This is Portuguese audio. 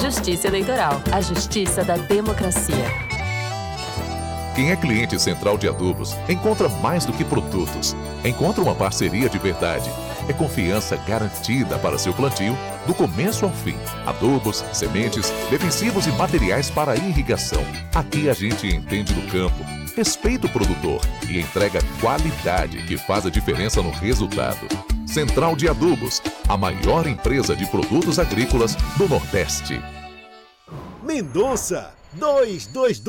Justiça Eleitoral, a justiça da democracia. Quem é cliente Central de Adubos encontra mais do que produtos. Encontra uma parceria de verdade. É confiança garantida para seu plantio, do começo ao fim. Adubos, sementes, defensivos e materiais para irrigação. Aqui a gente entende do campo, respeita o produtor e entrega qualidade que faz a diferença no resultado. Central de Adubos, a maior empresa de produtos agrícolas do Nordeste. Mendonça 222